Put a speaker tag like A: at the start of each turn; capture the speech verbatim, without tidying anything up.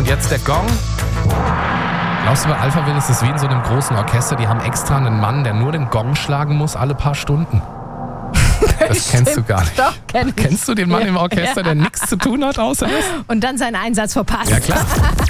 A: Und jetzt der Gong. Glaubst du, bei Alphaville ist es wie in so einem großen Orchester? Die haben extra einen Mann, der nur den Gong schlagen muss alle paar Stunden. Das kennst du gar nicht.
B: Doch, kenn ich.
A: Kennst du den Mann
B: Ja.
A: im Orchester, der nichts zu tun hat außer das?
B: Und dann seinen Einsatz verpasst.
A: Ja, klar.